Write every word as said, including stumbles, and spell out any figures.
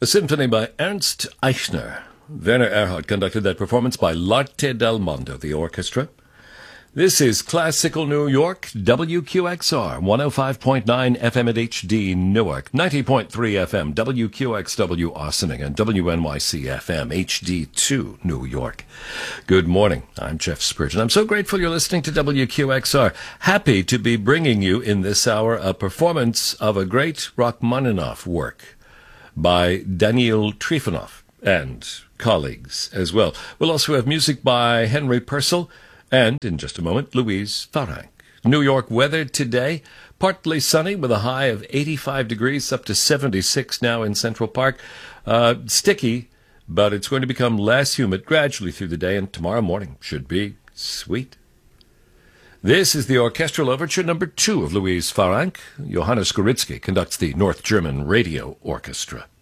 A symphony by Ernst Eichner. Werner Erhard conducted that performance by L'Arte del Mondo, the orchestra. This is Classical New York, W Q X R, one oh five point nine F M at H D Newark, ninety point three F M, W Q X W Ossining, and W N Y C F M, H D two New York. Good morning. I'm Jeff Spurgeon. I'm so grateful you're listening to W Q X R. Happy to be bringing you in this hour a performance of a great Rachmaninoff work by Daniil Trifonov and colleagues as well. We'll also have music by Henry Purcell and, in just a moment, Louise Farranc. New York weather today, partly sunny with a high of eighty-five degrees, up to seventy-six now in Central Park. Uh, sticky, but it's going to become less humid gradually through the day, and tomorrow morning should be sweet. This is the orchestral overture number two of Louise Farranc. Johannes Goritsky conducts the North German Radio Orchestra.